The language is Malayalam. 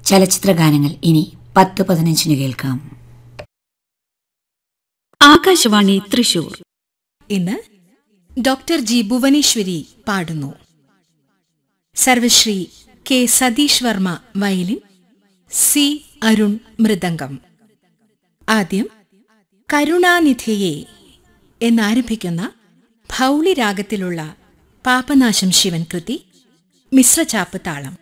ചലച്ചിത്ര ഗാനങ്ങൾ ഇനി 10:15 കേൾക്കാം. ആകാശവാണി തൃശൂർ. ഇന്ന് ഡോക്ടർ ജി ഭുവനേശ്വരി പാടുന്നു. സർവശ്രീ K Satheesh Varma violin, C Arun mridangam. ആദ്യം കരുണാനിധിയെ എന്നാരംഭിക്കുന്ന ഭൗളി രാഗത്തിലുള്ള പാപനാശം ശിവൻ കൃതി, മിശ്രചാപ്പ് താളം.